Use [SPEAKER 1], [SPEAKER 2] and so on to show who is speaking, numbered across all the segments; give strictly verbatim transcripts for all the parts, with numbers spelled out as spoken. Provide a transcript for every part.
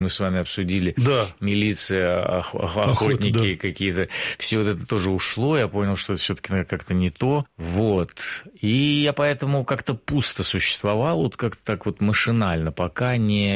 [SPEAKER 1] Мы с вами обсудили
[SPEAKER 2] да.
[SPEAKER 1] милиция, ох- охотники Охота, да. какие-то. Все вот это тоже ушло. Я понял, что это все-таки как-то не то. Вот. И я поэтому как-то пусто существовал, вот как-то так вот машинально, пока не...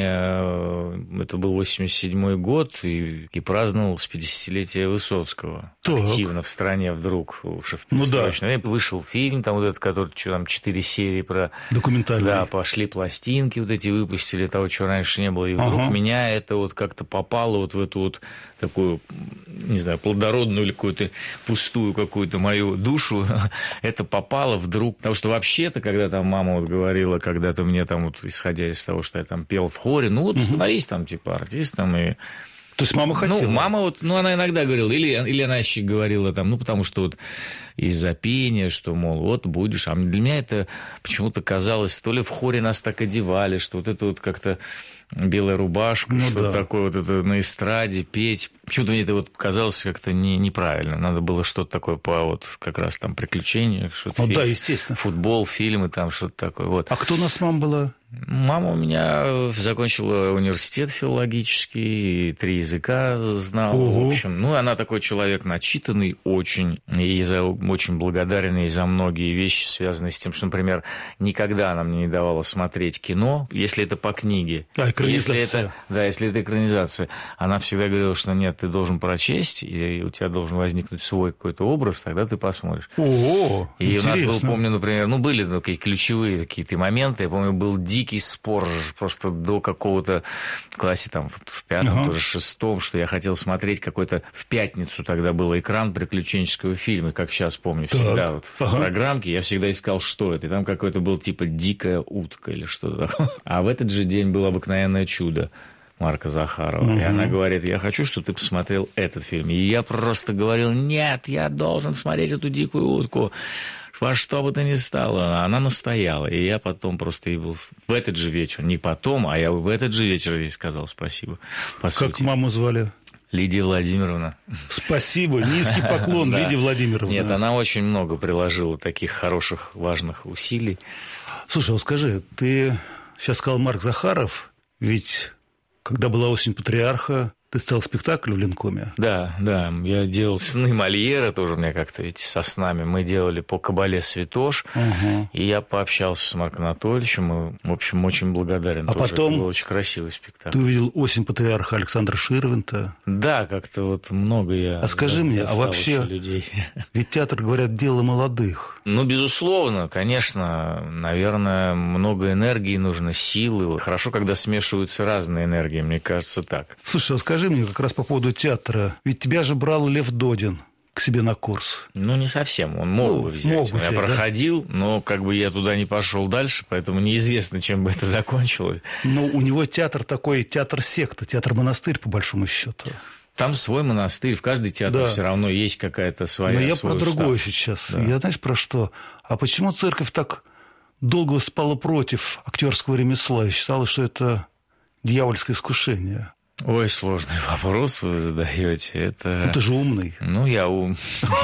[SPEAKER 1] Это был восемьдесят седьмой год, и, и праздновалось пятидесятилетие Высоцкого. Так. Активно в стране вдруг уже в перестроечное время. Ну, да. Вышел фильм, там вот этот, который, что там, четыре серии про...
[SPEAKER 2] Документальный.
[SPEAKER 1] Да, пошли пластинки вот эти выпустили, того, чего раньше не было. И вдруг ага. меня это вот как-то попало вот в эту вот такую, не знаю, плодородную или какую-то пустую какую-то мою душу. Это попало вдруг. Потому что вообще-то, когда там мама вот говорила, когда-то мне там вот, исходя из того, что я там пел в хоре, ну вот угу. становись там типа артистом и...
[SPEAKER 2] То есть мама хотела?
[SPEAKER 1] Ну, мама вот, ну, она иногда говорила, или, или она еще говорила там, ну, потому что вот из-за пения, что, мол, вот будешь. А для меня это почему-то казалось, то ли в хоре нас так одевали, что вот это вот как-то белая рубашка, ну, что-то да. такое вот это на эстраде, петь. Почему-то мне это вот казалось как-то не, неправильно. Надо было что-то такое по вот как раз там приключения, что-то.
[SPEAKER 2] Ну,
[SPEAKER 1] фи-
[SPEAKER 2] да, естественно.
[SPEAKER 1] Футбол, фильмы, там что-то такое. Вот.
[SPEAKER 2] А кто у нас мама была?
[SPEAKER 1] Мама у меня закончила университет филологический, три языка знала.
[SPEAKER 2] Ого.
[SPEAKER 1] В общем, ну, она такой человек начитанный очень, и за, очень благодарен ей за многие вещи, связанные с тем, что, например, никогда она мне не давала смотреть кино, если это по книге.
[SPEAKER 2] А, экранизация.
[SPEAKER 1] Если это, да, если это экранизация. Она всегда говорила, что нет, ты должен прочесть, и у тебя должен возникнуть свой какой-то образ, тогда ты посмотришь.
[SPEAKER 2] О,
[SPEAKER 1] и
[SPEAKER 2] интересно.
[SPEAKER 1] у нас был, помню, например, ну, были такие ключевые какие-то моменты. Я помню, был дикий спор просто до какого-то классе, там, в пятом, ага. тоже шестом, что я хотел смотреть какой-то в пятницу тогда был экран приключенческого фильма, как сейчас помню,
[SPEAKER 2] так.
[SPEAKER 1] всегда вот в
[SPEAKER 2] ага.
[SPEAKER 1] программке я всегда искал, что это. И там какой-то был типа «Дикая утка» или что-то такое. А в этот же день было «Обыкновенное чудо» Марка Захарова. Угу. И она говорит, я хочу, чтобы ты посмотрел этот фильм. И я просто говорил, нет, я должен смотреть эту «Дикую утку». Во что бы то ни стало, она настояла. И я потом просто ей был в этот же вечер, не потом, а я в этот же вечер ей сказал спасибо. По
[SPEAKER 2] как
[SPEAKER 1] сути.
[SPEAKER 2] Маму звали?
[SPEAKER 1] Лидия Владимировна.
[SPEAKER 2] Спасибо, низкий поклон, да. Лидия Владимировна.
[SPEAKER 1] Нет, она очень много приложила таких хороших, важных усилий.
[SPEAKER 2] Слушай, вот скажи, ты сейчас сказал Марк Захаров, ведь когда была «Осень патриарха», ты ставил спектакль в Ленкоме?
[SPEAKER 1] Да, да. Я делал «Сны Мольера», тоже у меня как-то ведь со снами. Мы делали по «Кабале Святош». Угу. И я пообщался с Марком Анатольевичем. И, в общем, очень благодарен.
[SPEAKER 2] А
[SPEAKER 1] тоже.
[SPEAKER 2] потом
[SPEAKER 1] Это был очень красивый спектакль.
[SPEAKER 2] Ты увидел «Осень патриарха» Александра Ширвинта?
[SPEAKER 1] Да, как-то вот много я...
[SPEAKER 2] А скажи мне, а вообще,
[SPEAKER 1] людей.
[SPEAKER 2] Ведь театр, говорят, дело молодых.
[SPEAKER 1] Ну, безусловно, конечно, наверное, много энергии нужно, силы. Хорошо, когда смешиваются разные энергии, мне кажется, так.
[SPEAKER 2] Слушай, а скажи мне как раз по поводу театра. Ведь тебя же брал Лев Додин к себе на курс.
[SPEAKER 1] Ну, не совсем. Он мог
[SPEAKER 2] ну,
[SPEAKER 1] бы взять.
[SPEAKER 2] Мог бы
[SPEAKER 1] я
[SPEAKER 2] взять,
[SPEAKER 1] проходил,
[SPEAKER 2] да?
[SPEAKER 1] но как бы я туда не пошел дальше, поэтому неизвестно, чем бы это закончилось.
[SPEAKER 2] Но у него театр такой, театр-секта, театр-монастырь, по большому счету.
[SPEAKER 1] Там свой монастырь, в каждый театр да. все равно есть какая-то своя.
[SPEAKER 2] Но я про другое сейчас. Да. Я знаешь, про что? А почему церковь так долго выступала против актерского ремесла и считала, что это дьявольское искушение?
[SPEAKER 1] Ой, сложный вопрос вы задаете. Это...
[SPEAKER 2] Ну, ты же умный.
[SPEAKER 1] Ну, я ум.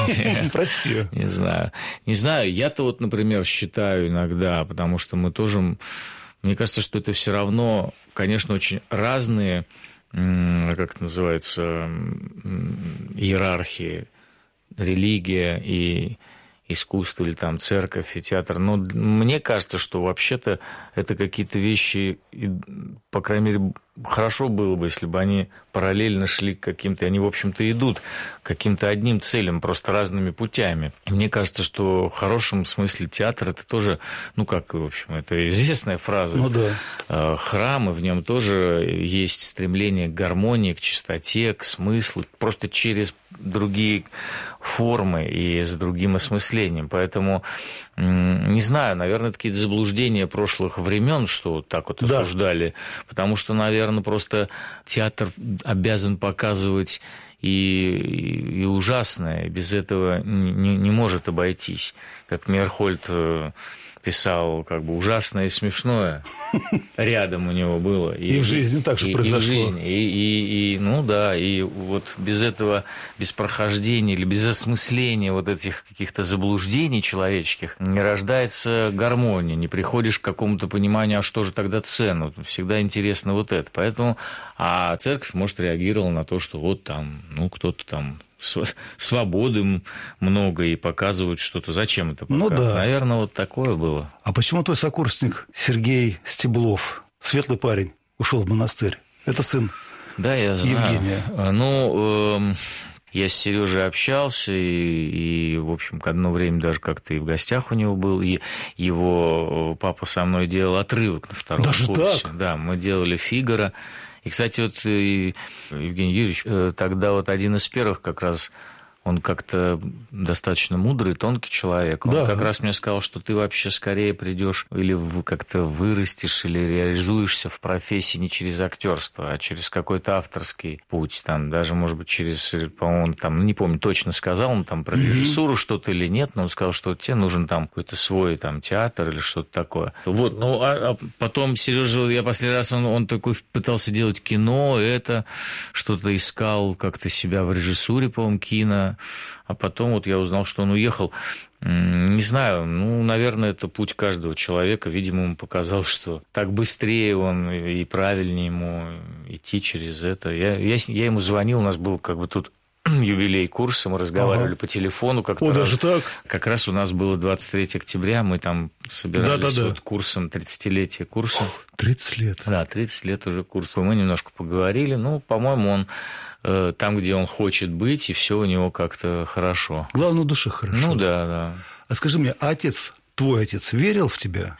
[SPEAKER 2] Прости.
[SPEAKER 1] Не знаю. Не знаю. Я-то вот, например, считаю иногда, потому что мы тоже... Мне кажется, что это все равно, конечно, очень разные, как это называется, иерархии, религия и искусство, или там церковь и театр. Но мне кажется, что вообще-то это какие-то вещи, по крайней мере, хорошо было бы, если бы они параллельно шли к каким-то, они, в общем-то, идут к каким-то одним целям, просто разными путями. И мне кажется, что в хорошем смысле театр – это тоже, ну, как, в общем, это известная фраза.
[SPEAKER 2] Ну, да.
[SPEAKER 1] Храм, и в нем тоже есть стремление к гармонии, к чистоте, к смыслу, просто через другие формы и с другим осмыслением. Поэтому, не знаю, наверное, это какие-то заблуждения прошлых времен, что вот так вот да. осуждали, потому что, наверное, просто театр обязан показывать и, и, и ужасное, без этого не, не может обойтись. Как Мейерхольд писал как бы ужасное и смешное. Рядом у него было.
[SPEAKER 2] И, и в жизни так же
[SPEAKER 1] и,
[SPEAKER 2] произошло.
[SPEAKER 1] И в жизни. И, и, и, ну да, и вот без этого, без прохождения или без осмысления вот этих каких-то заблуждений человеческих не рождается гармония, не приходишь к какому-то пониманию, а что же тогда ценно. Всегда интересно вот это. Поэтому, а церковь, может, реагировала на то, что вот там, ну, кто-то там свободы много и показывают что-то. Зачем это показывать? Ну, да. Наверное, вот такое было.
[SPEAKER 2] А почему твой сокурсник Сергей Стеблов, светлый парень, ушел в монастырь? Это сын
[SPEAKER 1] да, я знаю.
[SPEAKER 2] Евгения.
[SPEAKER 1] Ну, э, я с Сережей общался, и, и, в общем, к одно время даже как-то и в гостях у него был, и его папа со мной делал отрывок на втором
[SPEAKER 2] даже
[SPEAKER 1] курсе.
[SPEAKER 2] Так?
[SPEAKER 1] Да, мы делали «Фигаро». И, кстати, вот Евгений Юрьевич, тогда вот один из первых как раз, он как-то достаточно мудрый, тонкий человек. Он да. как раз мне сказал, что ты вообще скорее придешь или как-то вырастешь, или реализуешься в профессии не через актерство, а через какой-то авторский путь. Там, даже, может быть, через, по-моему, там, ну, не помню, точно сказал он там про режиссуру что-то или нет, но он сказал, что тебе нужен там какой-то свой там театр или что-то такое. Вот, ну, а, а потом Сережа, я последний раз, он, он такой пытался делать кино, это, что-то искал как-то себя в режиссуре, по-моему, кино. А потом вот я узнал, что он уехал. Не знаю, ну, наверное, это путь каждого человека. Видимо, ему показалось, что так быстрее он и правильнее ему идти через это. Я, я, я ему звонил, у нас был как бы тут юбилей курса, мы разговаривали ага. по телефону. Как-то
[SPEAKER 2] О,
[SPEAKER 1] раз,
[SPEAKER 2] даже так?
[SPEAKER 1] Как раз у нас было двадцать третьего октября, мы там собирались
[SPEAKER 2] Да-да-да.
[SPEAKER 1] вот курсом, тридцатилетие курса.
[SPEAKER 2] тридцать лет.
[SPEAKER 1] Да, тридцать лет уже курса. Мы немножко поговорили. Ну, по-моему, он э, там, где он хочет быть, и все у него как-то хорошо.
[SPEAKER 2] Главное, в душе хорошо.
[SPEAKER 1] Ну, да, да.
[SPEAKER 2] А скажи мне, а отец... Твой отец верил в тебя?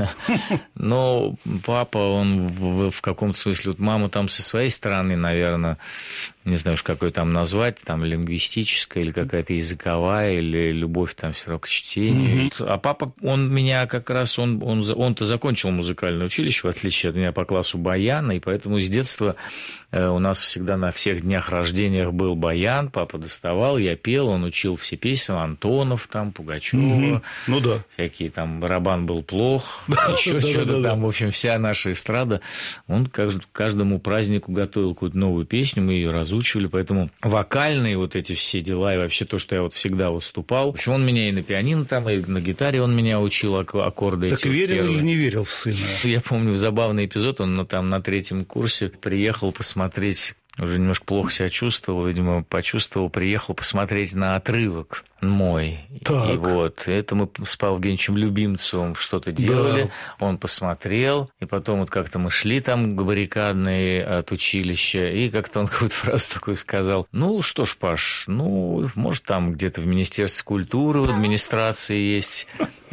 [SPEAKER 1] Ну, папа, он в, в каком-то смысле... Вот мама там со своей стороны, наверное, не знаю уж, какой там назвать, там лингвистическая или какая-то языковая, или любовь там все равно к чтению. Mm-hmm. А папа, он меня как раз... Он, он, он-то закончил музыкальное училище, в отличие от меня, по классу баяна, и поэтому с детства у нас всегда на всех днях рождениях был баян, папа доставал, я пел, он учил все песни, Антонов, там, Пугачева. Mm-hmm.
[SPEAKER 2] Ну да.
[SPEAKER 1] Всякие там «Барабан был плох», еще что-то там, в общем, вся наша эстрада. Он к каждому празднику готовил какую-то новую песню, мы ее разучивали, поэтому вокальные вот эти все дела и вообще то, что я вот всегда выступал. В общем, он меня и на пианино там, и на гитаре он меня учил аккорды.
[SPEAKER 2] Так верил первые. Или не верил в сына?
[SPEAKER 1] Я помню забавный эпизод, он там на третьем курсе приехал посмотреть, уже немножко плохо себя чувствовал, видимо, почувствовал, приехал посмотреть на отрывок мой.
[SPEAKER 2] Так.
[SPEAKER 1] И вот, это мы с Павлом Евгеньевичем Любимцевым что-то делали, да. Он посмотрел, и потом вот как-то мы шли там к баррикадной от училища, и как-то он какую-то фразу такую сказал: ну, что ж, Паш, ну, может, там где-то в Министерстве культуры, в администрации есть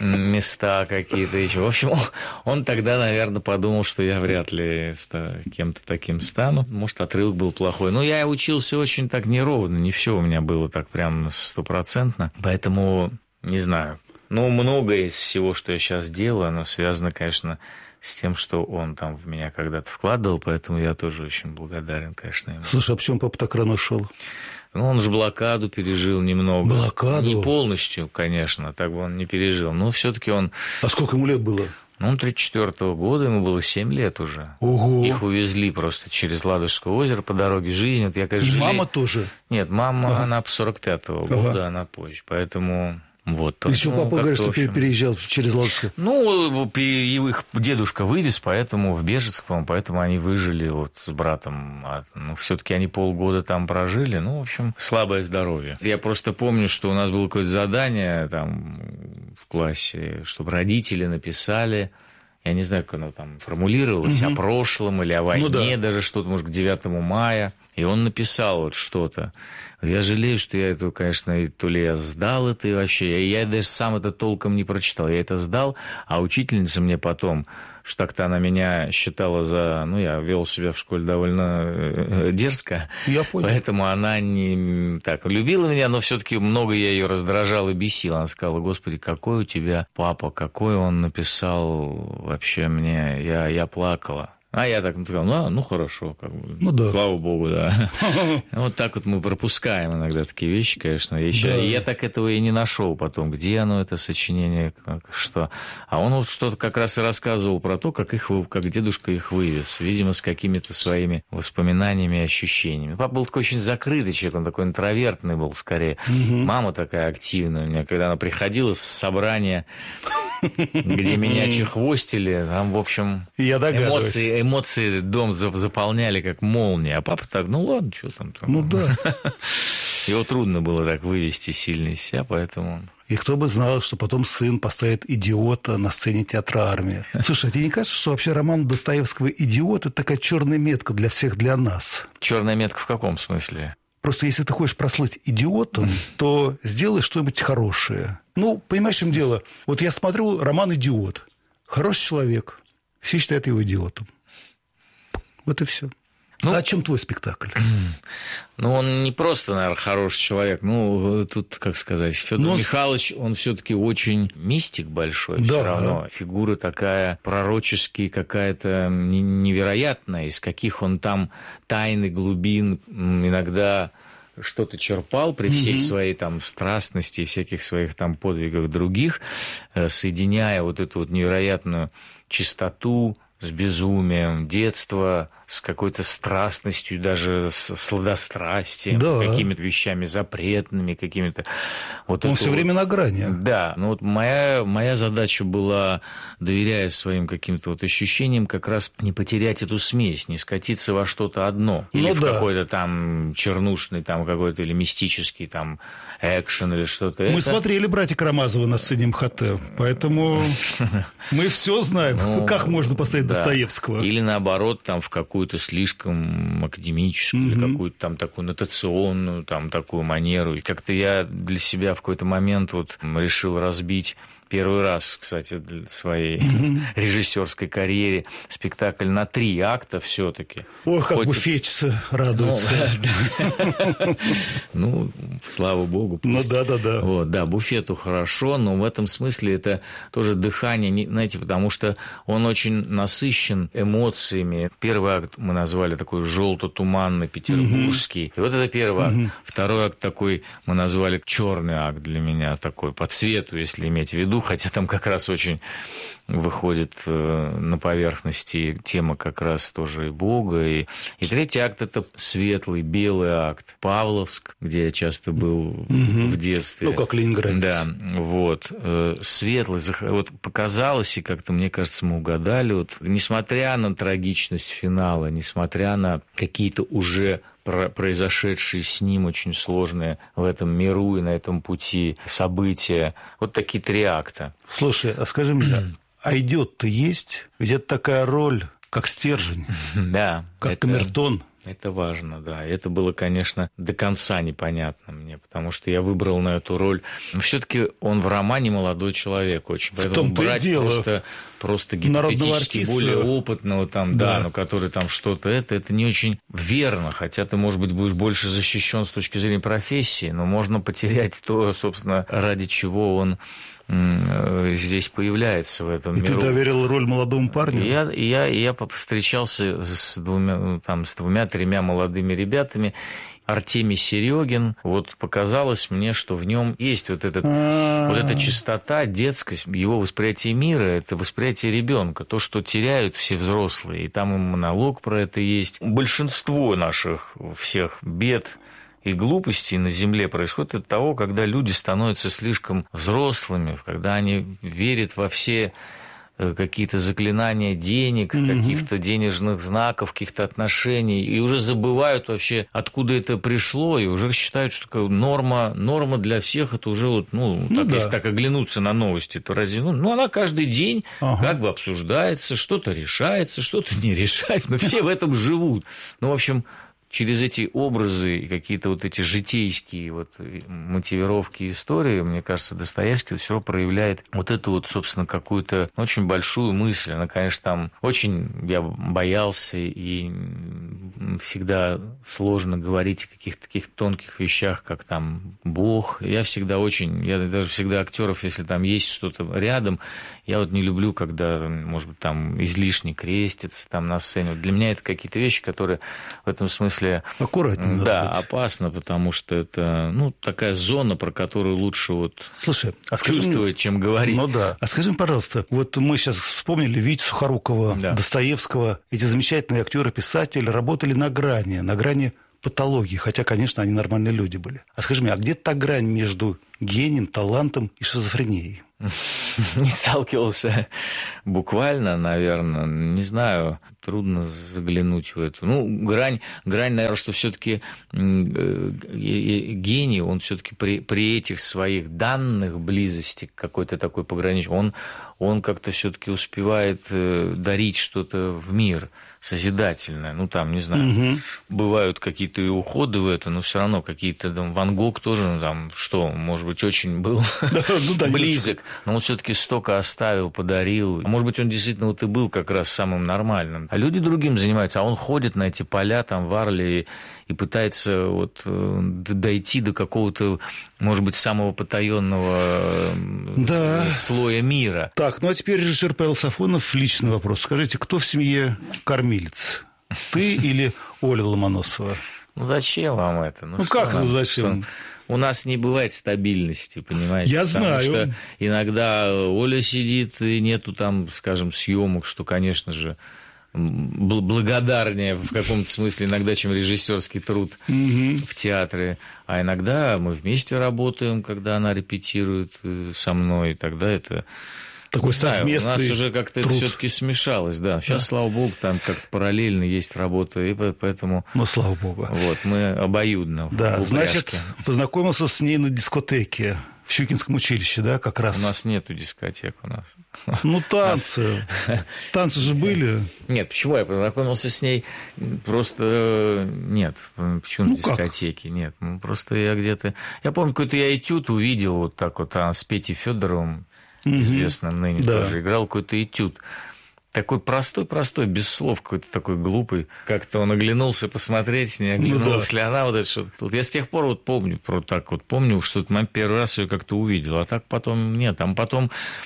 [SPEAKER 1] места какие-то еще. В общем, он тогда, наверное, подумал, что я вряд ли кем-то таким стану. Может, отрывок был плохой. Но я учился очень так неровно, не все у меня было так прям стопроцентно. Поэтому, не знаю. Ну, многое из всего, что я сейчас делаю, оно связано, конечно, с тем, что он там в меня когда-то вкладывал, поэтому я тоже очень благодарен, конечно, ему.
[SPEAKER 2] Слушай, а почему папа так рано ушел?
[SPEAKER 1] Ну, он же блокаду пережил немного.
[SPEAKER 2] Блокаду?
[SPEAKER 1] Не полностью, конечно, так бы он не пережил. Но все-таки он...
[SPEAKER 2] А сколько ему лет было?
[SPEAKER 1] Ну, он тридцать четвёртого года, ему было семь лет уже.
[SPEAKER 2] Ого!
[SPEAKER 1] Их увезли просто через Ладожское озеро по дороге жизни. Вот я, конечно,
[SPEAKER 2] И
[SPEAKER 1] жалею...
[SPEAKER 2] мама тоже?
[SPEAKER 1] Нет, мама,
[SPEAKER 2] ага.
[SPEAKER 1] она сорок пятого ага. года, она позже. Поэтому... Вот,
[SPEAKER 2] и еще
[SPEAKER 1] ну,
[SPEAKER 2] папа говорит, что
[SPEAKER 1] общем...
[SPEAKER 2] переезжал через Ладожское.
[SPEAKER 1] Ну, их дедушка вывез, поэтому в Бежецк, по-моему, поэтому они выжили вот с братом. Ну, все-таки они полгода там прожили. Ну, в общем, слабое здоровье. Я просто помню, что у нас было какое-то задание там в классе, чтобы родители написали. Я не знаю, как оно там формулировалось, угу. о прошлом или о войне, ну, да. даже что-то, может, к девятому мая. И он написал вот что-то. Я жалею, что я это, конечно, то ли я сдал это и вообще. Я даже сам это толком не прочитал. Я это сдал, а учительница мне потом, что так-то она меня считала за... Ну, я вел себя в школе довольно дерзко. Я понял. Поэтому она не так любила меня, но все-таки много я ее раздражал и бесил. Она сказала: господи, какой у тебя папа, какой он написал вообще мне. Я, я плакала. А я так сказал, ну, ну хорошо, как бы,
[SPEAKER 2] ну, да.
[SPEAKER 1] Слава богу, да. Вот так вот мы пропускаем иногда такие вещи, конечно. Еще да. Я так этого и не нашел потом, где оно, это сочинение, как, что. А он вот что-то как раз и рассказывал про то, как, их, как дедушка их вывез, видимо, с какими-то своими воспоминаниями и ощущениями. Папа был такой очень закрытый человек, он такой интровертный был скорее. Угу. Мама такая активная у меня, когда она приходила с собрания, где меня чехвостили, там, в общем, эмоции, эмоции дом заполняли как молния. А папа так, ну ладно, что там. там.
[SPEAKER 2] Ну да.
[SPEAKER 1] Его трудно было так вывести сильно из себя, поэтому...
[SPEAKER 2] И кто бы знал, что потом сын поставит идиота на сцене театра «Армия». Слушай, а тебе не кажется, что вообще роман Достоевского «Идиот» – это такая черная метка для всех, для нас?
[SPEAKER 1] Черная метка в каком смысле?
[SPEAKER 2] Просто если ты хочешь прослыть идиотом, то сделай что-нибудь хорошее. Ну, понимаешь, в чем дело? Вот я смотрю роман «Идиот». Хороший человек. Все считают его идиотом. Вот и все. Ну, а о чем твой спектакль?
[SPEAKER 1] Ну, он не просто, наверное, хороший человек. Ну, тут, как сказать, Федор Но... Михайлович, он все-таки очень мистик большой. Да. Все равно фигура такая пророческий, какая-то невероятная, из каких он там тайны, глубин иногда что-то черпал при всей mm-hmm. своей там страстности и всяких своих там подвигах других, соединяя вот эту вот невероятную чистоту с безумием, детство с какой-то страстностью, даже с сладострастием, да. какими-то вещами запретными, какими-то... Вот
[SPEAKER 2] Он все вот... время на грани.
[SPEAKER 1] Да, ну вот моя, моя задача была, доверяя своим каким-то вот ощущениям, как раз не потерять эту смесь, не скатиться во что-то одно. Или ну, в да. какой-то там чернушный, там какой-то или мистический там экшен или что-то.
[SPEAKER 2] Мы
[SPEAKER 1] это...
[SPEAKER 2] смотрели «Братья Карамазовы» на сцене МХТ, поэтому мы все знаем, как можно поставить Достоевского.
[SPEAKER 1] Или наоборот, там в какую-то слишком академическую, mm-hmm. или какую-то там такую нотационную, там такую манеру. И как-то я для себя в какой-то момент вот решил разбить первый раз, кстати, в своей mm-hmm. режиссерской карьере спектакль на три акта все-таки.
[SPEAKER 2] Ох, как буфетчицы радуются.
[SPEAKER 1] Ну, слава богу.
[SPEAKER 2] Ну, да-да-да.
[SPEAKER 1] Вот, да, буфету хорошо, но в этом смысле это тоже дыхание, знаете, потому что он очень насыщен эмоциями. Первый акт мы назвали такой желто-туманный, петербургский. И вот это первый акт. Второй акт такой мы назвали черный акт для меня, такой по цвету, если иметь в виду, хотя там как раз очень выходит э, на поверхности тема как раз тоже и Бога. И, и третий акт – это светлый, белый акт. Павловск, где я часто был mm-hmm. в детстве.
[SPEAKER 2] Ну, как ленинградец.
[SPEAKER 1] Да, вот. Э, светлый. Вот показалось, и как-то, мне кажется, мы угадали. Вот, несмотря на трагичность финала, несмотря на какие-то уже произошедшие с ним очень сложные в этом миру и на этом пути события. Вот такие три акта.
[SPEAKER 2] Слушай, а скажи мне, а идет-то есть? Ведь это такая роль, как стержень.
[SPEAKER 1] Да.
[SPEAKER 2] Как это... камертон.
[SPEAKER 1] Это важно, да. Это было, конечно, до конца непонятно мне, потому что я выбрал на эту роль. Но все-таки он в романе молодой человек очень. Поэтому брать просто, просто гипотетически более опытного, там, да. Да, но который там что-то это, это не очень верно. Хотя ты, может быть, будешь больше защищен с точки зрения профессии, но можно потерять то, собственно, ради чего он здесь появляется в этом
[SPEAKER 2] и
[SPEAKER 1] миру.
[SPEAKER 2] И ты доверил роль молодому парню?
[SPEAKER 1] Я, я, я встречался с двумя, там, с двумя-тремя молодыми ребятами. Артемий Серегин, вот показалось мне, что в нем есть вот, этот, вот эта чистота, детскость, его восприятие мира, это восприятие ребенка, то, что теряют все взрослые, и там и монолог про это есть. Большинство наших всех бед и глупостей на Земле происходит от того, когда люди становятся слишком взрослыми, когда они верят во все какие-то заклинания денег, mm-hmm. каких-то денежных знаков, каких-то отношений, и уже забывают вообще, откуда это пришло, и уже считают, что такая норма, норма для всех, это уже вот, ну, ну так, да. Если так оглянуться на новости, то разве, ну, ну она каждый день ага. как бы обсуждается, что-то решается, что-то не решается, но все в этом живут. Ну, в общем, через эти образы и какие-то вот эти житейские вот мотивировки истории, мне кажется, Достоевский все равно проявляет вот эту вот, собственно, какую-то очень большую мысль. Она, конечно, там очень я боялся, и всегда сложно говорить о каких-то таких тонких вещах, как там Бог. Я всегда очень, я даже всегда актеров, если там есть что-то рядом, я вот не люблю, когда, может быть, там излишне крестится там на сцене. Вот для меня это какие-то вещи, которые в этом смысле
[SPEAKER 2] аккуратнее.
[SPEAKER 1] Да, опасно, потому что это, ну, такая зона, про которую лучше вот
[SPEAKER 2] Слушай, а
[SPEAKER 1] чувствовать, чем говорить.
[SPEAKER 2] Ну да. А скажи, пожалуйста, вот мы сейчас вспомнили Витю Сухорукова, да. Достоевского. Эти замечательные актеры-писатели работали на грани, на грани патологии, хотя, конечно, они нормальные люди были. А скажи мне, а где та грань между гением, талантом и шизофренией?
[SPEAKER 1] Не сталкивался буквально, наверное, не знаю, трудно заглянуть в эту. Ну, грань, грань, наверное, что все-таки гений, он все-таки при, при этих своих данных близости к какой-то такой пограничной, он, он как-то все-таки успевает дарить что-то в мир созидательное. Ну, там, не знаю, угу. бывают какие-то и уходы в это, но все равно какие-то там Ван Гог тоже, ну, там, что, может быть, очень был близок. Но он все-таки столько оставил, подарил. Может быть, он действительно вот и был как раз самым нормальным. А люди другим занимаются. А он ходит на эти поля там в Арле и пытается вот дойти до какого-то, может быть, самого потаенного да. слоя мира.
[SPEAKER 2] Так, ну а теперь режиссер Павел Сафонов. Личный вопрос. Скажите, кто в семье кормилец? Ты или Оля Ломоносова?
[SPEAKER 1] Ну зачем вам это?
[SPEAKER 2] Ну, ну как это зачем?
[SPEAKER 1] У нас не бывает стабильности, понимаете?
[SPEAKER 2] Я
[SPEAKER 1] Потому
[SPEAKER 2] знаю.
[SPEAKER 1] Что иногда Оля сидит, и нету там, скажем, съемок, что, конечно же, благодарнее в каком-то смысле иногда, чем режиссерский труд угу. в театре. А иногда мы вместе работаем, когда она репетирует со мной, и тогда это...
[SPEAKER 2] Такой совместный
[SPEAKER 1] У нас уже как-то
[SPEAKER 2] труд.
[SPEAKER 1] Это все-таки смешалось, да. Сейчас, да. слава богу, там как-то параллельно есть работа, и поэтому...
[SPEAKER 2] Ну, слава богу.
[SPEAKER 1] Вот, мы обоюдно.
[SPEAKER 2] Да, значит, познакомился с ней на дискотеке в Щукинском училище, да, как раз.
[SPEAKER 1] У нас нету дискотек у нас.
[SPEAKER 2] Ну, танцы. Танцы же были.
[SPEAKER 1] Нет, почему я познакомился с ней? Просто нет. Почему
[SPEAKER 2] ну,
[SPEAKER 1] дискотеки? Как? Нет, ну, просто я где-то... Я помню, какой-то я этюд увидел вот так вот а, с Петей Федоровым, известным ныне да. тоже, играл какой-то этюд. Такой простой-простой, без слов, какой-то такой глупый. Как-то он оглянулся посмотреть, не оглянулась ну, да. ли она. Вот это что-то. Вот я с тех пор вот помню, вот так вот помню, что это первый раз ее как-то увидел. А так потом нет. Там потом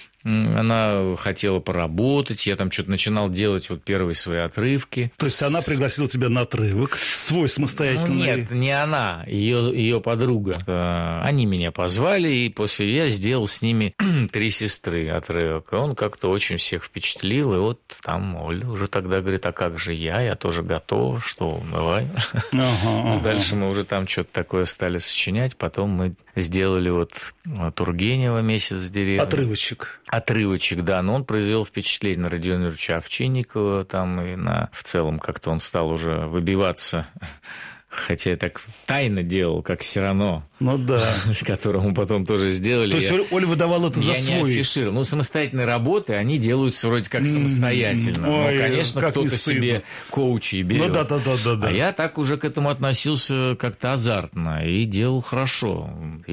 [SPEAKER 1] она хотела поработать, я там что-то начинал делать вот первые свои отрывки.
[SPEAKER 2] То есть она пригласила тебя на отрывок, свой самостоятельный?
[SPEAKER 1] Ну, нет, не она, ее, ее подруга. Они меня позвали, и после я сделал с ними «Три сестры» отрывок. И он как-то очень всех впечатлил, и вот там Оля уже тогда говорит, а как же я, я тоже готов, что, давай. Ага, ага. Дальше мы уже там что-то такое стали сочинять, потом мы сделали вот Тургенева «Месяц в деревне».
[SPEAKER 2] Отрывочек.
[SPEAKER 1] Отрывочек, да, но он произвел впечатление на Родиона Юрьевича Овчинникова, там и на... в целом как-то он стал уже выбиваться, хотя я так тайно делал, как Сирано,
[SPEAKER 2] ну, да.
[SPEAKER 1] с которым мы потом тоже сделали.
[SPEAKER 2] То есть я... Оля выдавала это за
[SPEAKER 1] я
[SPEAKER 2] свой?
[SPEAKER 1] Я не афишировал. Ну, самостоятельные работы, они делаются вроде как самостоятельно.
[SPEAKER 2] Ой,
[SPEAKER 1] но, конечно, кто-то себе коучей берет.
[SPEAKER 2] Ну, да, да, да, да, да.
[SPEAKER 1] А я так уже к этому относился как-то азартно и делал хорошо.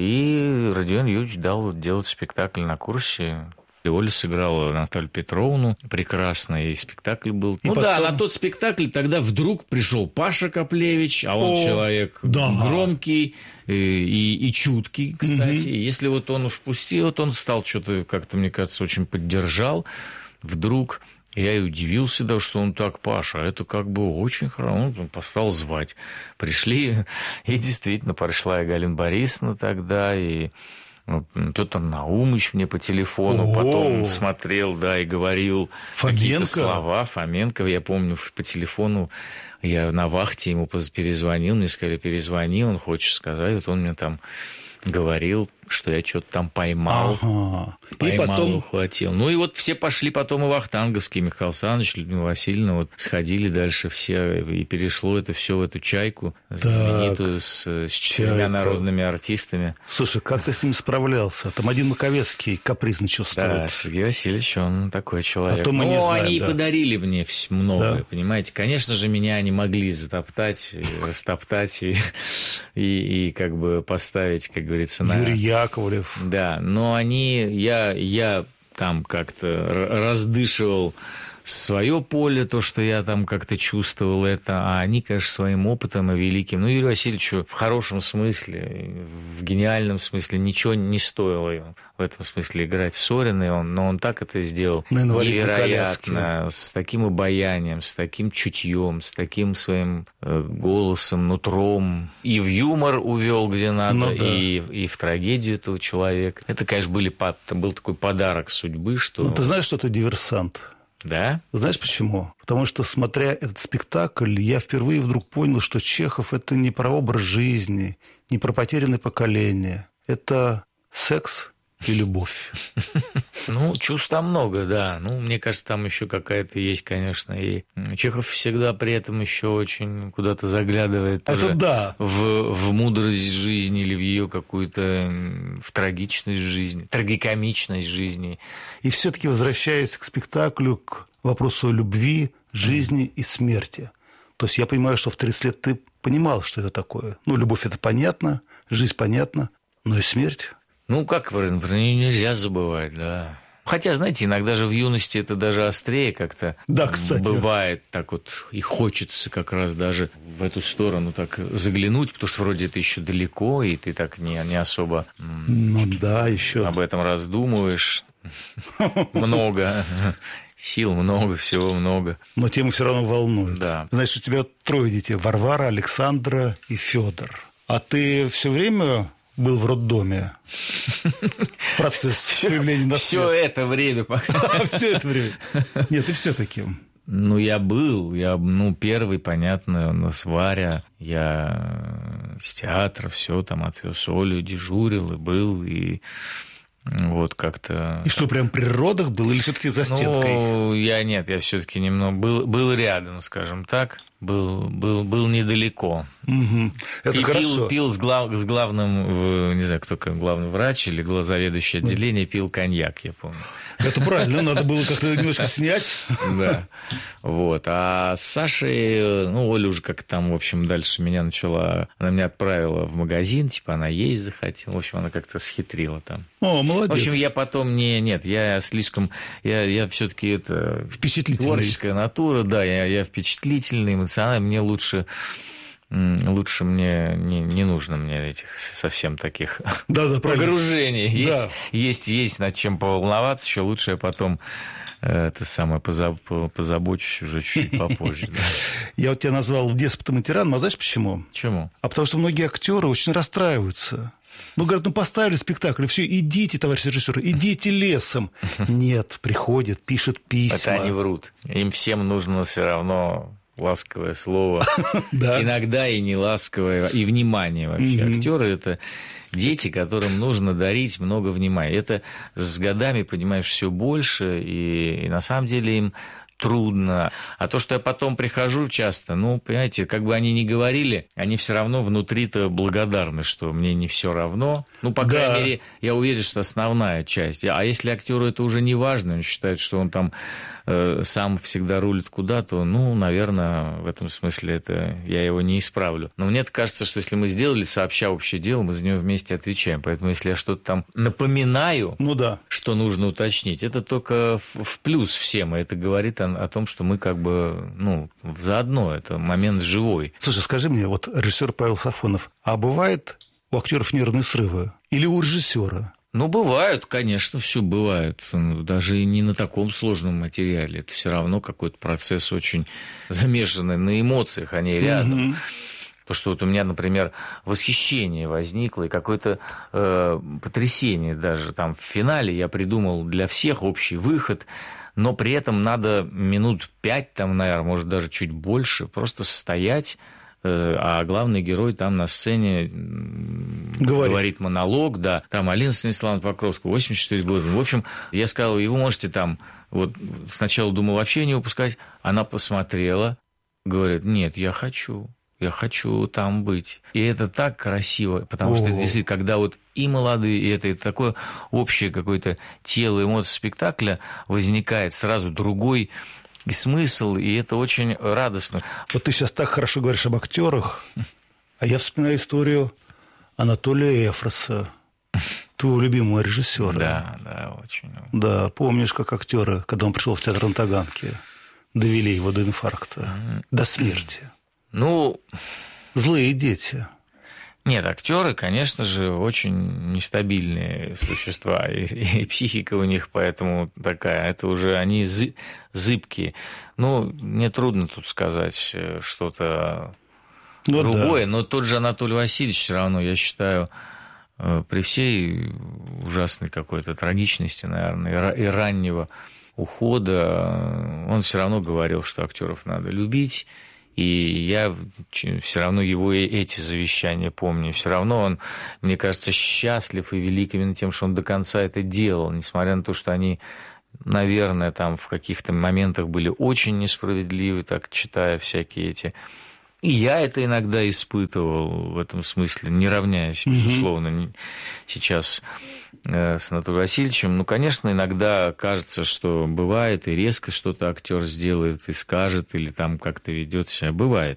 [SPEAKER 1] И Родион Юрьевич дал делать спектакль на курсе. И Оля сыграла Наталью Петровну прекрасно, и спектакль был. И ну потом... да, на тот спектакль тогда вдруг пришел Паша Коплевич, а он О, человек да. громкий и, и, и чуткий, кстати. Угу. И если вот он уж пустил, вот он стал что-то, как-то, мне кажется, очень поддержал. Вдруг я и удивился, да, что он так, Паша, это как бы очень хорошо. Он стал звать. Пришли, и действительно пришла и Галина Борисовна тогда, и... Петр Наумович мне по телефону О-о-о. потом смотрел, да, и говорил Фоменко. Какие-то слова. Фоменко, я помню, по телефону я на вахте ему перезвонил, мне сказали, перезвони, он хочет сказать. Вот он мне там говорил что я что-то там поймал,
[SPEAKER 2] ага.
[SPEAKER 1] поймал,
[SPEAKER 2] и потом...
[SPEAKER 1] ухватил. Ну и вот все пошли потом и Вахтанговский, Михаил Александрович, Людмила Васильевна, вот сходили дальше все, и перешло это все в эту «Чайку», знаменитую, с, с четырьмя народными артистами.
[SPEAKER 2] Слушай, как ты с ним справлялся? Там один Маковецкий капризно чувствует.
[SPEAKER 1] Да, Сергей Васильевич, он такой человек.
[SPEAKER 2] А то мы
[SPEAKER 1] ну,
[SPEAKER 2] не знаем,
[SPEAKER 1] они
[SPEAKER 2] да.
[SPEAKER 1] и подарили мне многое,
[SPEAKER 2] да.
[SPEAKER 1] понимаете. Конечно же, меня они могли затоптать, растоптать и, и, и как бы поставить, как говорится, на...
[SPEAKER 2] Юрий Яковлев.
[SPEAKER 1] Да, но они... Я, я там как-то раздышивал свое поле, то, что я там как-то чувствовал это, а они, конечно, своим опытом и великим. Ну, Юрию Васильевичу в хорошем смысле, в гениальном смысле ничего не стоило ему в этом смысле играть Сорина, он, но он так это сделал невероятно, с таким обаянием, с таким чутьем, с таким своим э, голосом, нутром. И в юмор увел, где надо, ну, да. и, и в трагедию этого человека. Это, конечно, были, это был такой подарок судьбы, что...
[SPEAKER 2] Ну, ты знаешь, что ты диверсант?
[SPEAKER 1] Да?
[SPEAKER 2] Знаешь почему? Потому что, смотря этот спектакль, я впервые вдруг понял, что Чехов – это не про образ жизни, не про потерянное поколение. Это секс и любовь.
[SPEAKER 1] Ну, чувств там много, да. Ну, мне кажется, там еще какая-то есть, конечно. И Чехов всегда при этом еще очень куда-то заглядывает.
[SPEAKER 2] Это да.
[SPEAKER 1] В, в мудрость жизни или в ее какую-то в трагичность жизни, трагикомичность жизни.
[SPEAKER 2] И все-таки возвращаясь к спектаклю, к вопросу любви, жизни и смерти. То есть я понимаю, что в тридцать лет ты понимал, что это такое. Ну, любовь – это понятно, жизнь понятна, но и смерть.
[SPEAKER 1] Ну, как про нее нельзя забывать, да. Хотя, знаете, иногда же в юности это даже острее как-то
[SPEAKER 2] да, кстати.
[SPEAKER 1] бывает. Так вот и хочется как раз даже в эту сторону так заглянуть, потому что вроде это еще далеко, и ты так не, не особо
[SPEAKER 2] ну, да, еще.
[SPEAKER 1] об этом раздумываешь. Много. Сил много, всего много.
[SPEAKER 2] Но тема все равно волнует.
[SPEAKER 1] Да.
[SPEAKER 2] Значит, у тебя трое детей. Варвара, Александра и Федор. А ты все время... был в роддоме. Процесс появления на свет.
[SPEAKER 1] Все это время.
[SPEAKER 2] Все это время. Нет, и все-таки.
[SPEAKER 1] Ну, я был. Я, ну, первый, понятно, у нас Варя. Я с театра все там отвез Олю, дежурил и был, и вот как-то...
[SPEAKER 2] И что, прям при родах был или все-таки за стенкой?
[SPEAKER 1] Ну, я нет, я все-таки немного... Был, был рядом, скажем так. Был, был, был недалеко.
[SPEAKER 2] Угу. Это
[SPEAKER 1] и
[SPEAKER 2] хорошо.
[SPEAKER 1] Пил, пил с, глав, с главным, не знаю, кто главный врач или заведующий отделение, пил коньяк, я помню.
[SPEAKER 2] Это правильно, надо было как-то немножко снять.
[SPEAKER 1] Да. Вот. А с Сашей, ну, Оля уже как-то там, в общем, дальше меня начала... Она меня отправила в магазин, типа, она есть захотела. В общем, она как-то схитрила там.
[SPEAKER 2] О, молодец.
[SPEAKER 1] В общем, я потом не... Нет, я слишком... Я, я все-таки это...
[SPEAKER 2] Впечатлительный.
[SPEAKER 1] Творческая натура, да, я, я впечатлительный, эмоциональный. Мне лучше... Лучше мне не, не нужно мне этих совсем таких
[SPEAKER 2] да, да,
[SPEAKER 1] погружений.
[SPEAKER 2] Да.
[SPEAKER 1] Есть, есть, есть над чем поволноваться, еще лучше я потом это самое позабочусь уже чуть-чуть попозже. Да.
[SPEAKER 2] Я вот тебя назвал деспотом и тираном, а знаешь почему?
[SPEAKER 1] Почему?
[SPEAKER 2] А потому что многие актеры очень расстраиваются. Ну, говорят, ну поставили спектакль, все, идите, товарищ режиссер, идите лесом. Нет, приходят, пишут письма.
[SPEAKER 1] Это они врут. Им всем нужно все равно... ласковое слово,
[SPEAKER 2] да.
[SPEAKER 1] Иногда и не ласковое, и внимание вообще. Mm-hmm. Актеры – это дети, которым нужно дарить много внимания. Это с годами, понимаешь, все больше, и, и на самом деле им трудно. А то, что я потом прихожу часто, ну, понимаете, как бы они ни говорили, они все равно внутри-то благодарны, что мне не все равно. Ну, по крайней да. мере, я уверен, что основная часть. А если актеру это уже не важно, он считает, что он там э, сам всегда рулит куда-то, ну, наверное, в этом смысле это я его не исправлю. Но мне кажется, что если мы сделали сообща общее дело, мы за него вместе отвечаем. Поэтому если я что-то там напоминаю,
[SPEAKER 2] ну, да.
[SPEAKER 1] что нужно уточнить, это только в, в плюс всем. И это говорит о, о том, что мы как бы, ну, заодно. Это момент живой.
[SPEAKER 2] Слушай, скажи мне, вот режиссер Павел Сафонов, а бывает у актеров нервные срывы? Или у режиссера?
[SPEAKER 1] Ну, бывают, конечно, все бывает. Даже и не на таком сложном материале. Это все равно какой-то процесс очень замешанный на эмоциях, они рядом. Угу. То, что вот у меня, например, восхищение возникло и какое-то э, потрясение даже там в финале. Я придумал для всех общий выход, но при этом надо минут пять, там, наверное, может, даже чуть больше, просто стоять а главный герой там на сцене говорит, говорит монолог, да, там Алина Станиславовна Покровская, восемьдесят четыре года. В общем, я сказал, его можете там, вот сначала думал вообще не выпускать, она посмотрела, говорит, нет, я хочу. Я хочу там быть. И это так красиво, потому О-о-о. что действительно, когда вот и молодые, и это, это такое общее какое-то тело, эмоции спектакля, возникает сразу другой смысл, и это очень радостно.
[SPEAKER 2] Вот ты сейчас так хорошо говоришь об актерах, а я вспоминаю историю Анатолия Эфроса, твоего любимого режиссера.
[SPEAKER 1] Да, да, очень.
[SPEAKER 2] Да, помнишь, как актеры, когда он пришел в театр на Таганке, довели его до инфаркта, mm-hmm. до смерти.
[SPEAKER 1] Ну,
[SPEAKER 2] злые дети.
[SPEAKER 1] Нет, актеры, конечно же, очень нестабильные существа, и, и психика у них поэтому такая. Это уже они зы, зыбкие. Ну, мне трудно тут сказать что-то ну, другое, да. Но тот же Анатолий Васильевич все равно, я считаю, при всей ужасной какой-то трагичности, наверное, и раннего ухода, он все равно говорил, что актеров надо любить. И я все равно его эти завещания помню. Все равно он, мне кажется, счастлив и велик именно тем, что он до конца это делал, несмотря на то, что они, наверное, там в каких-то моментах были очень несправедливы, так читая всякие эти... И я это иногда испытывал в этом смысле, не равняясь, безусловно, mm-hmm. сейчас с Анатолием Васильевичем. Ну, конечно, иногда кажется, что бывает, и резко что-то актер сделает и скажет, или там как-то ведет себя. Бывает.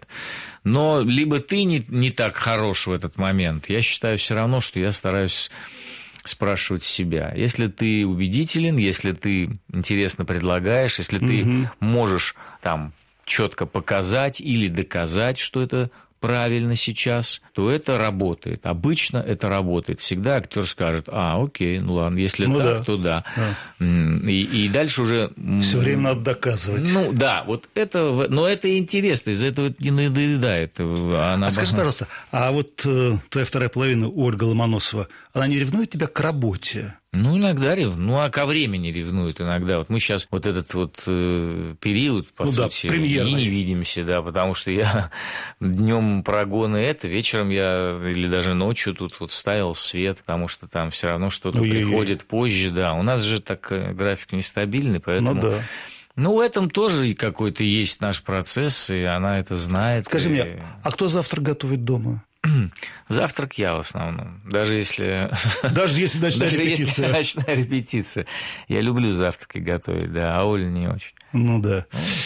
[SPEAKER 1] Но либо ты не, не так хорош в этот момент, я считаю все равно, что я стараюсь спрашивать себя. Если ты убедителен, если ты интересно предлагаешь, если ты mm-hmm. можешь там... четко показать или доказать, что это правильно сейчас, то это работает. Обычно это работает. Всегда актер скажет, а, окей, ну ладно, если ну, так, да. то да. да. И, и дальше уже...
[SPEAKER 2] Все время надо доказывать.
[SPEAKER 1] Ну, да, вот это... Но это интересно, из-за этого не надоедает. Она
[SPEAKER 2] а скажи, пожалуйста, а вот э, твоя вторая половина, Ольга Ломоносова, она не ревнует тебя к работе?
[SPEAKER 1] Ну, иногда ревнует. Ну, а ко времени ревнует иногда. Вот мы сейчас вот этот вот э, период, по ну, сути, да, и не видимся, да, потому что я днем прогоны это, вечером я или даже ночью тут вот ставил свет, потому что там все равно что-то Ой-ой-ой. приходит позже, да. У нас же так график нестабильный, поэтому...
[SPEAKER 2] Ну, да.
[SPEAKER 1] Ну, в этом тоже какой-то есть наш процесс, и она это знает.
[SPEAKER 2] Скажи
[SPEAKER 1] и...
[SPEAKER 2] мне, а кто завтрак готовит дома?
[SPEAKER 1] Завтрак я в основном. Даже если...
[SPEAKER 2] Даже если ночная
[SPEAKER 1] Даже
[SPEAKER 2] репетиция.
[SPEAKER 1] Если ночная репетиция. Я люблю завтраки готовить, да, а Оля не очень.
[SPEAKER 2] Ну, да.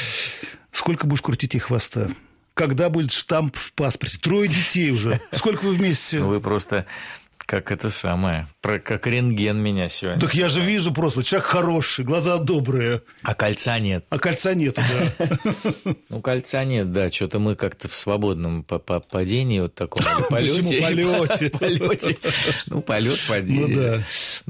[SPEAKER 2] Сколько будешь крутить ей хвоста? Когда будет штамп в паспорте? Трое детей уже. Сколько вы вместе?
[SPEAKER 1] Ну, вы просто... Как это самое, про, как рентген меня сегодня.
[SPEAKER 2] Так я же вижу просто, человек хороший, глаза добрые.
[SPEAKER 1] А кольца нет.
[SPEAKER 2] А кольца нету, да.
[SPEAKER 1] Ну, кольца нет, да, что-то мы как-то в свободном падении вот таком полете.
[SPEAKER 2] полете?
[SPEAKER 1] полете. Ну, полет, падение.
[SPEAKER 2] Ну, да.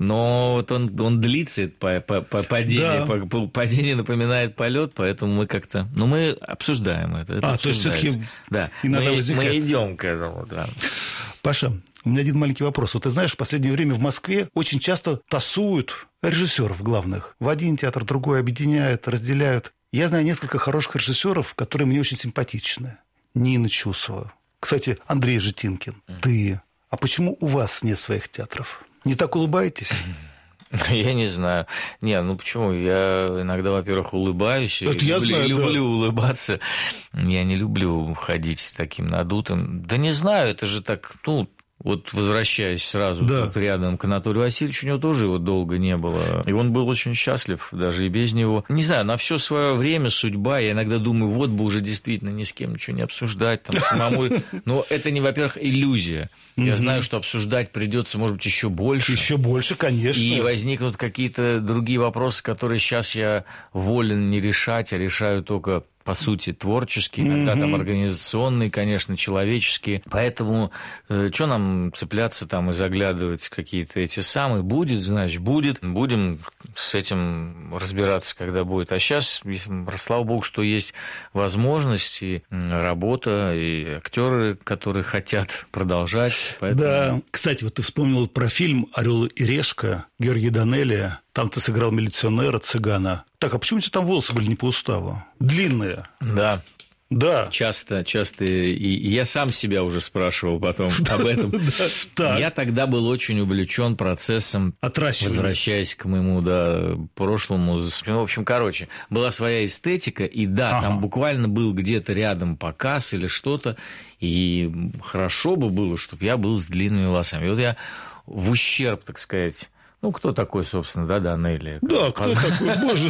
[SPEAKER 1] Но вот он, он длится, это падение. Да. Падение напоминает полет, поэтому мы как-то... Ну, мы обсуждаем это. это
[SPEAKER 2] а, то есть все-таки
[SPEAKER 1] да.
[SPEAKER 2] иногда
[SPEAKER 1] мы,
[SPEAKER 2] возникает...
[SPEAKER 1] мы идем к этому, да.
[SPEAKER 2] Паша, у меня один маленький вопрос. Вот ты знаешь, в последнее время в Москве очень часто тасуют режиссеров главных. В один театр, другой объединяют, разделяют. Я знаю несколько хороших режиссеров, которые мне очень симпатичны. Нина Чусова. Кстати, Андрей Житинкин. Mm. Ты. А почему у вас нет своих театров? Не так улыбаетесь?
[SPEAKER 1] Я не знаю. Не, ну почему? Я иногда, во-первых, улыбаюсь.
[SPEAKER 2] Это я
[SPEAKER 1] люблю,
[SPEAKER 2] знаю,
[SPEAKER 1] люблю
[SPEAKER 2] да.
[SPEAKER 1] улыбаться. Я не люблю ходить с таким надутым. Да не знаю, это же так, ну... Вот возвращаясь сразу да. вот рядом к Анатолию Васильевичу, у него тоже его долго не было. И он был очень счастлив, даже и без него. Не знаю, на все свое время, судьба, я иногда думаю, вот бы уже действительно ни с кем ничего не обсуждать, там самому. Но это не, во-первых, иллюзия. Я знаю, что обсуждать придется, может быть, еще больше.
[SPEAKER 2] Еще больше, конечно.
[SPEAKER 1] И возникнут какие-то другие вопросы, которые сейчас я волен не решать, а решаю только по сути, творческие, иногда mm-hmm. там организационные, конечно, человеческие. Поэтому э, что нам цепляться там и заглядывать в какие-то эти самые? Будет, значит, будет. Будем с этим разбираться, когда будет. А сейчас, слава богу, что есть возможность и работа, и актеры, которые хотят продолжать. Поэтому...
[SPEAKER 2] Да. Кстати, вот ты вспомнил про фильм «Орел и решка» Георгия Данелия. Там ты сыграл милиционера, цыгана. Так, а почему у тебя там волосы были не по уставу? Длинные.
[SPEAKER 1] Да.
[SPEAKER 2] Да.
[SPEAKER 1] Часто, часто, и, и я сам себя уже спрашивал потом об этом. Я тогда был очень увлечен процессом, возвращаясь к моему, да, прошлому. В общем, короче, была своя эстетика, и да, ага. там буквально был где-то рядом показ или что-то, и хорошо бы было, чтобы я был с длинными волосами. И вот я в ущерб, так сказать... Ну, кто такой, собственно, да, Данелли?
[SPEAKER 2] Да, кто такой, боже.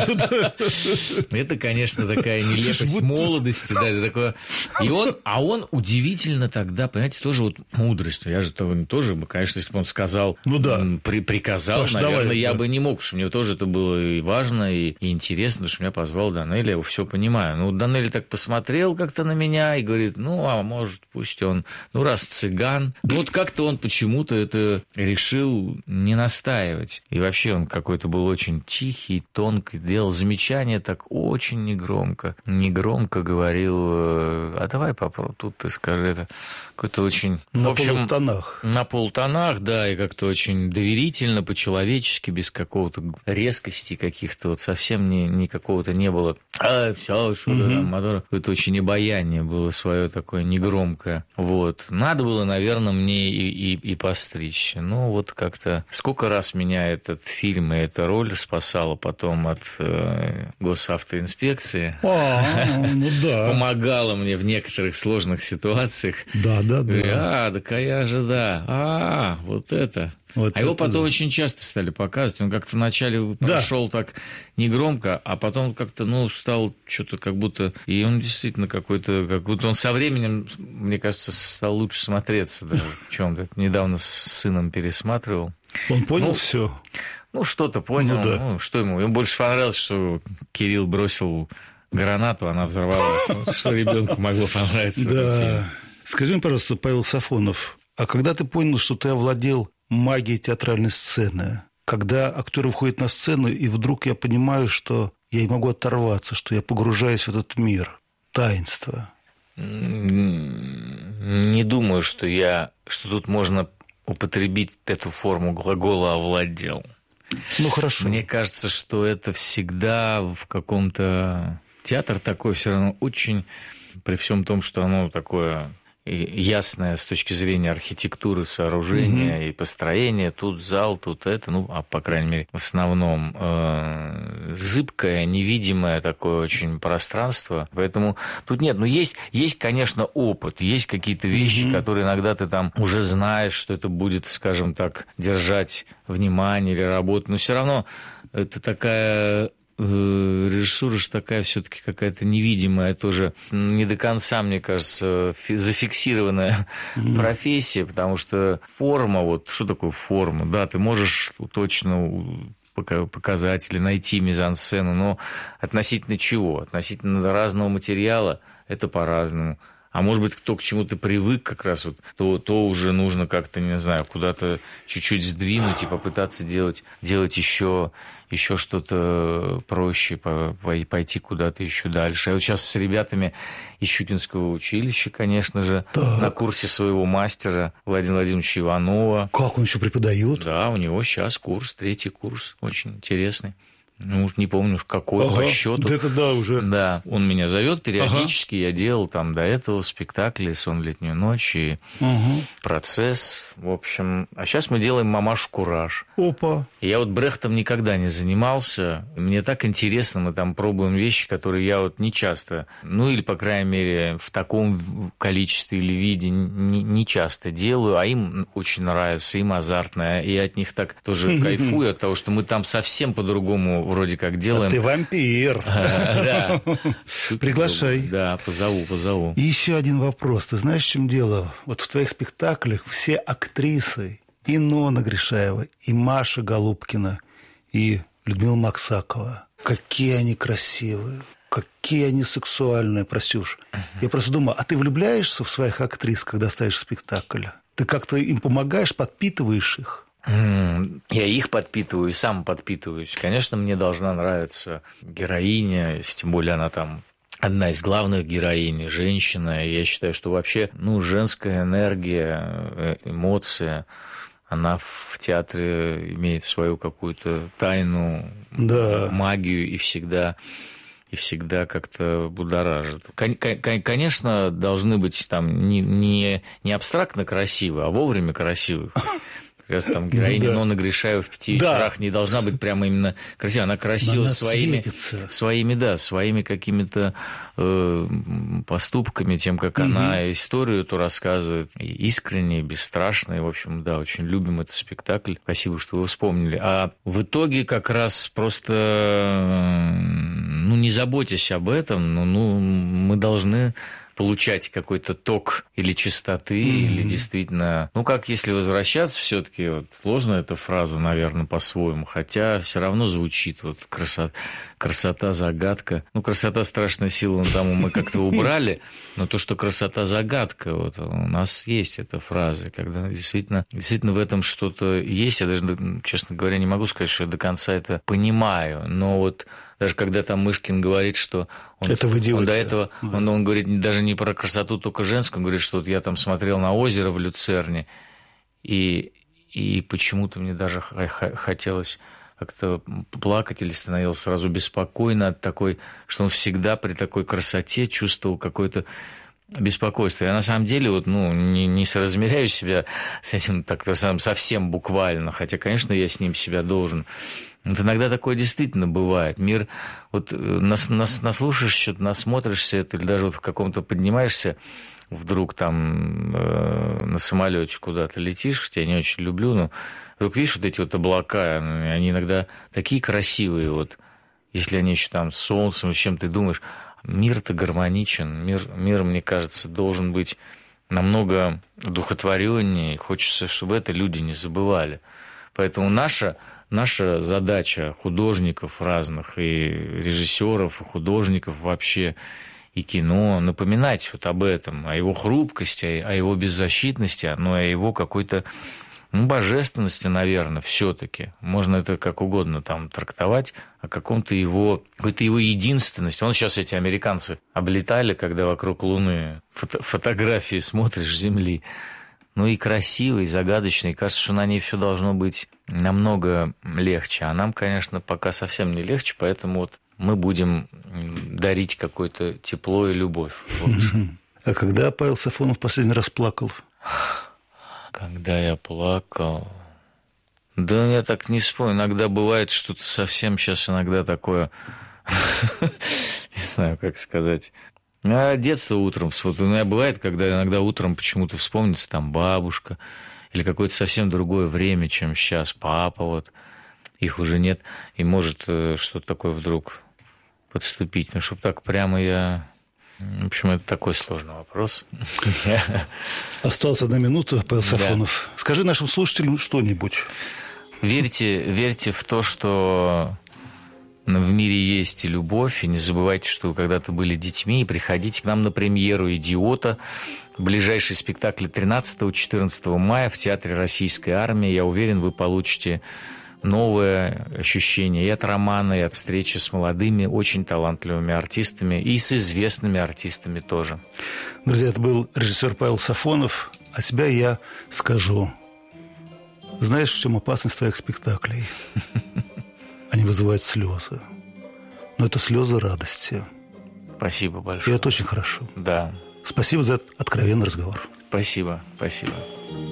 [SPEAKER 1] Это, конечно, такая нелепость молодости, да, это такое. И он, а он удивительно тогда, понимаете, тоже вот мудрость. Я же тоже, конечно, если бы он сказал,
[SPEAKER 2] ну да,
[SPEAKER 1] при, приказал, Паш, наверное, давай, я да. бы не мог, потому что мне тоже это было и важно, и, и интересно, что меня позвал Данелли, я его все понимаю. Ну, Данелли так посмотрел как-то на меня и говорит, ну, а может, пусть он, ну, раз цыган. Ну, вот как-то он почему-то это решил не настаивать. И вообще он какой-то был очень тихий, тонкий, делал замечания так очень негромко. Негромко говорил, а давай попробуй, тут ты скажи это. Какой-то очень...
[SPEAKER 2] На
[SPEAKER 1] в общем,
[SPEAKER 2] полутонах.
[SPEAKER 1] На полутонах, да, и как-то очень доверительно, по-человечески, без какого-то резкости каких-то, вот совсем ни, ни какого-то не было. А, все, что-то угу. там, мотор. Какое-то очень обаяние было свое такое негромкое. Вот. Надо было, наверное, мне и, и, и постричь. Ну, вот как-то... Сколько раз меня этот фильм и эта роль спасала потом от э, госавтоинспекции.
[SPEAKER 2] А, ну да.
[SPEAKER 1] Помогала мне в некоторых сложных ситуациях.
[SPEAKER 2] Да, да, да.
[SPEAKER 1] А, так а я же, да. А, вот это. Вот а его потом да. очень часто стали показывать. Он как-то вначале да. прошел так негромко, а потом как-то, ну, стал что-то как будто... И он действительно какой-то... Как будто он со временем, мне кажется, стал лучше смотреться. Да, в чем-то. Недавно с сыном пересматривал.
[SPEAKER 2] Он понял
[SPEAKER 1] ну,
[SPEAKER 2] все.
[SPEAKER 1] Ну, что-то понял.
[SPEAKER 2] Ну, да.
[SPEAKER 1] ну, что ему? Ему больше понравилось, что Кирилл бросил гранату, она взорвалась. Ну, что ребенку могло понравиться?
[SPEAKER 2] Да. Скажи мне, пожалуйста, Павел Сафонов, а когда ты понял, что ты овладел магией театральной сцены, когда актеры выходят на сцену, и вдруг я понимаю, что я не могу оторваться, что я погружаюсь в этот мир, таинство?
[SPEAKER 1] Не думаю, что я, что тут можно употребить эту форму глагола «овладел».
[SPEAKER 2] Ну, хорошо.
[SPEAKER 1] Мне кажется, что это всегда в каком-то... Театр такой все равно очень... При всем том, что оно такое ясное с точки зрения архитектуры, сооружения угу. и построения. Тут зал, тут это, ну, а по крайней мере, в основном э, зыбкое, невидимое такое очень пространство. Поэтому тут нет, ну, есть, есть, конечно, опыт, есть какие-то вещи, угу. которые иногда ты там уже знаешь, что это будет, скажем так, держать внимание или работать, но все равно это такая... Режиссура же такая все-таки какая-то невидимая, тоже не до конца, мне кажется, зафиксированная mm. профессия, потому что форма, вот что такое форма? Да, ты можешь точно показать или найти мизансцену, но относительно чего? Относительно разного материала это по-разному. А может быть, кто к чему-то привык как раз, вот, то, то уже нужно как-то, не знаю, куда-то чуть-чуть сдвинуть и попытаться делать, делать еще, еще что-то проще, пойти куда-то еще дальше. Я вот сейчас с ребятами из Щукинского училища, конечно же, так. на курсе своего мастера Владимира Владимировича Иванова.
[SPEAKER 2] Как он еще преподает?
[SPEAKER 1] Да, у него сейчас курс, третий курс, очень интересный. Ну, не помню, какой ага, по счету.
[SPEAKER 2] Это да, уже.
[SPEAKER 1] Да, он меня зовет периодически. Ага. Я делал там до этого спектакли «Сон в летнюю ночь» и угу. «Процесс». В общем, а сейчас мы делаем «Мамашу Кураж».
[SPEAKER 2] Опа.
[SPEAKER 1] Я вот Брехтом никогда не занимался. Мне так интересно, мы там пробуем вещи, которые я вот не часто, ну или, по крайней мере, в таком количестве или виде не, не часто делаю, а им очень нравится, им азартно. И от них так тоже кайфую, от того, что мы там совсем по-другому вроде как делаем.
[SPEAKER 2] А ты вампир.
[SPEAKER 1] Да.
[SPEAKER 2] Приглашай.
[SPEAKER 1] Да, позову, позову.
[SPEAKER 2] И еще один вопрос. Ты знаешь, в чем дело? Вот в твоих спектаклях все актрисы, и Нона Гришаева, и Маша Голубкина, и Людмила Максакова, какие они красивые, какие они сексуальные, Простюш. Я просто думаю, а ты влюбляешься в своих актрис, когда ставишь спектакль? Ты как-то им помогаешь, подпитываешь их?
[SPEAKER 1] Я их подпитываю и сам подпитываюсь. Конечно, мне должна нравиться героиня, тем более она там одна из главных героинь, женщина. Я считаю, что вообще ну, женская энергия, эмоция, она в театре имеет свою какую-то тайну,
[SPEAKER 2] да.
[SPEAKER 1] магию и всегда... и всегда как-то будоражит. Конечно, должны быть там не, не, не абстрактно красивые, а вовремя красивые. Как раз там героиня да. Нонна Гришаева в «Пяти да. вечерах» не должна быть прямо именно красивой. Она красива своими, своими, да, своими какими-то э, поступками, тем, как угу. она историю эту рассказывает. И искренне, и бесстрашно. И, в общем, да, очень любим этот спектакль. Спасибо, что вы вспомнили. А в итоге как раз просто, ну, не заботьтесь об этом, но ну, мы должны получать какой-то ток или чистоты, mm-hmm. или действительно... Ну, как если возвращаться все-таки, вот, сложно эта фраза, наверное, по-своему, хотя все равно звучит вот красота, красота, загадка. Ну, красота, страшная сила, ну, там мы как-то убрали, но то, что красота, загадка, вот у нас есть эта фраза, когда действительно, действительно в этом что-то есть. Я даже, честно говоря, не могу сказать, что я до конца это понимаю, но вот даже когда там Мышкин говорит, что он,
[SPEAKER 2] это вы делаете.
[SPEAKER 1] Он до этого, да. он, он говорит даже не про красоту только женскую, он говорит, что вот я там смотрел на озеро в Люцерне, и, и почему-то мне даже хотелось как-то плакать или становилось сразу беспокойно от такой, что он всегда при такой красоте чувствовал какое-то беспокойство. Я на самом деле вот, ну, не, не соразмеряю себя с этим так совсем буквально, хотя, конечно, я с ним себя должен. Вот иногда такое действительно бывает. Мир, вот нас, нас, наслушаешь что-то, насмотришься это, или даже вот в каком-то поднимаешься, вдруг там э, на самолете куда-то летишь, хотя я не очень люблю, но вдруг видишь вот эти вот облака, они иногда такие красивые, вот, если они еще там с солнцем, с чем ты думаешь, мир-то гармоничен, мир, мир, мне кажется, должен быть намного одухотвореннее, и хочется, чтобы это люди не забывали. Поэтому наша... Наша задача художников разных, и режиссеров, и художников вообще, и кино, напоминать вот об этом, о его хрупкости, о его беззащитности, но и о его какой-то, ну, божественности, наверное, все-таки. Можно это как угодно там трактовать, о каком-то его, какой-то его единственности. Вон сейчас эти американцы облетали, когда вокруг Луны фото- фотографии смотришь Земли. Ну и красивый, и загадочный. Кажется, что на ней все должно быть намного легче. А нам, конечно, пока совсем не легче, поэтому вот мы будем дарить какое-то тепло и любовь лучше.
[SPEAKER 2] А когда Павел Сафонов последний раз плакал?
[SPEAKER 1] Когда я плакал... Да я так не вспомню. Иногда бывает что-то совсем сейчас иногда такое... Не знаю, как сказать... А детство утром, вот у меня бывает, когда иногда утром почему-то вспомнится там бабушка или какое-то совсем другое время, чем сейчас, папа, вот, их уже нет, и может что-то такое вдруг подступить. Ну, чтобы так прямо я... В общем, это такой сложный вопрос.
[SPEAKER 2] Осталась одна минута, Павел Сафонов. Да. Скажи нашим слушателям что-нибудь.
[SPEAKER 1] Верьте, верьте в то, что... В мире есть и любовь, и не забывайте, что вы когда-то были детьми, и приходите к нам на премьеру «Идиота». Ближайший спектакль тринадцатого-четырнадцатого мая в Театре Российской Армии. Я уверен, вы получите новое ощущение и от романа, и от встречи с молодыми, очень талантливыми артистами, и с известными артистами тоже.
[SPEAKER 2] Друзья, это был режиссер Павел Сафонов. От себя я скажу. Знаешь, в чем опасность твоих спектаклей? Они вызывают слезы. Но это слезы радости.
[SPEAKER 1] Спасибо большое.
[SPEAKER 2] И это очень хорошо.
[SPEAKER 1] Да.
[SPEAKER 2] Спасибо за этот откровенный разговор.
[SPEAKER 1] Спасибо, спасибо.